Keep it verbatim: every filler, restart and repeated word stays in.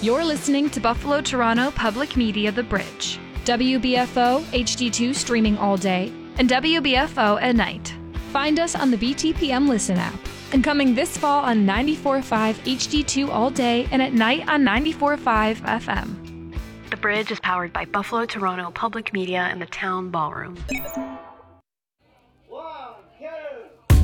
You're listening to Buffalo Toronto Public Media The Bridge. W B F O H D two streaming all day and W B F O at night. Find us on the B T P M Listen app. And coming this fall on ninety-four point five H D two all day and at night on ninety-four point five F M. The Bridge is powered by Buffalo Toronto Public Media and the Town Ballroom.